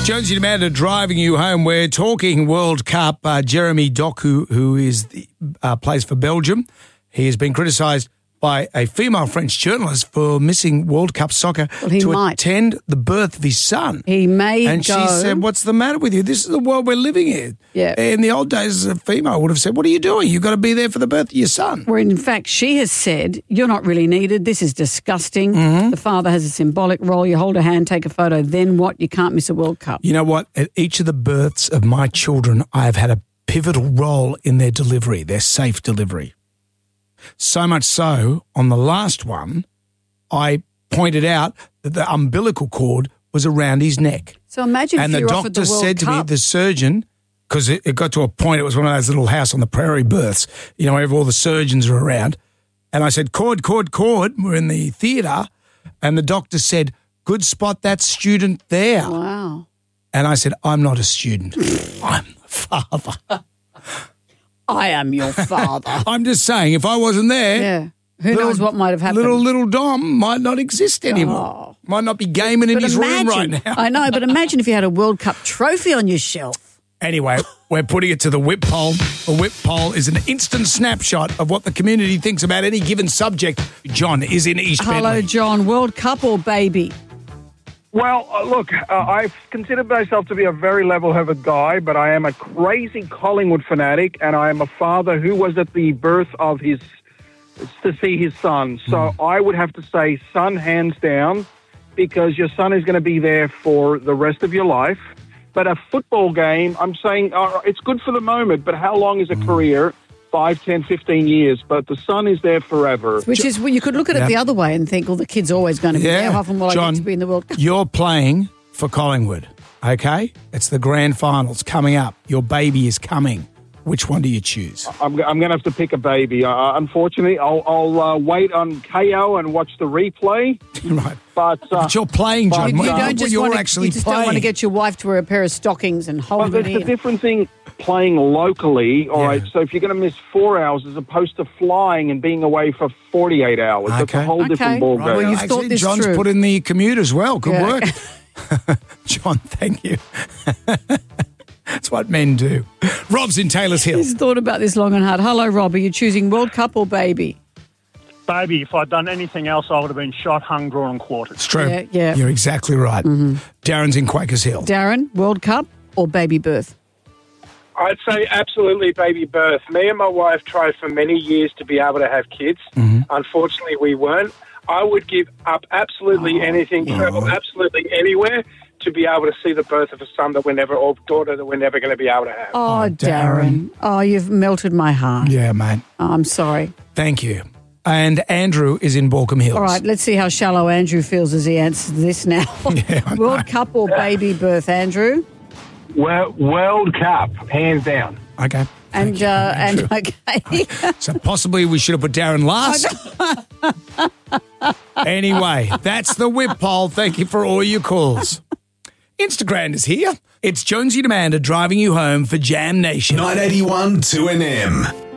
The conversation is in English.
Jonesy and Amanda driving you home. We're talking World Cup. Jeremy Doku, who is plays for Belgium, he has been criticised by a female French journalist for missing World Cup soccer attend the birth of his son. He may And go. she said, what's the matter with you? This is the world we're living in. Yeah. In the old days, a female would have said, what are you doing? You've got to be there for the birth of your son. Where in fact she has said, you're not really needed. This is disgusting. Mm-hmm. The father has a symbolic role. You hold a hand, take a photo, then what? You can't miss a World Cup. You know what? At each of the births of my children, I have had a pivotal role in their delivery, their safe delivery. So much so, on the last one, I pointed out that the umbilical cord was around his neck. So imagine and if the you're offered the doctor World said to me, Cup. the surgeon, because it got to a point, it was one of those little house on the prairie births, you know, where all the surgeons are around. And I said, cord. We're in the theatre. And the doctor said, good spot that student there. Wow. And I said, I'm not a student. I'm the father. I am your father. I'm just saying, if I wasn't there, Yeah. Who knows what might have happened? Little Dom might not exist anymore. Might not be gaming in his room right now. I know, but imagine if you had a World Cup trophy on your shelf. Anyway, we're putting it to the whip poll. The whip poll is an instant snapshot of what the community thinks about any given subject. John is in East Hello, Bentley. John. World Cup or baby? Well, look, I consider myself to be a very level-headed guy, but I am a crazy Collingwood fanatic, and I am a father who was at the birth of to see his son. So I would have to say son, hands down, because your son is going to be there for the rest of your life. But a football game, I'm saying it's good for the moment, but how long is a career? 5, 10, 15 years, but the son is there forever. Which is, well, you could look at it the other way and think, well, the kid's always going to be there. How often will John, I get to be in the World Cup? You're playing for Collingwood, okay? It's the grand finals coming up. Your baby is coming. Which one do you choose? I'm going to have to pick a baby. Unfortunately, I'll wait on KO and watch the replay. Right. But you're playing, John. You don't just you're want to, actually you just playing. don't want to get your wife to wear a pair of stockings and hold Well, it it's a in. different thing playing locally, all right? So if you're going to miss 4 hours as opposed to flying and being away for 48 hours, that's a whole different ballgame. Well, you've Actually, thought this John's through. put in the commute as well. Good Yeah. work. John, thank you. That's what men do. Rob's in Taylor's Hill. He's thought about this long and hard. Hello, Rob. Are you choosing World Cup or baby? Baby, if I'd done anything else, I would have been shot, hung, drawn and quartered. It's true. Yeah. You're exactly right. Darren's in Quakers Hill. Darren, World Cup or baby birth? I'd say absolutely baby birth. Me and my wife tried for many years to be able to have kids. Unfortunately, we weren't. I would give up absolutely anything, travel absolutely anywhere to be able to see the birth of a son that we're never, or daughter that we're never going to be able to have. Oh, Darren. Oh, you've melted my heart. Yeah, mate. Oh, I'm sorry. Thank you. And Andrew is in Balcombe Hills. All right, let's see how shallow Andrew feels as he answers this now. World Cup or baby birth, Andrew? Well, World Cup, hands down. Okay. And okay. So possibly we should have put Darren last. Anyway, that's the whip poll. Thank you for all your calls. Instagram is here. It's Jonesy and Amanda driving you home for Jam Nation. 981 2NM.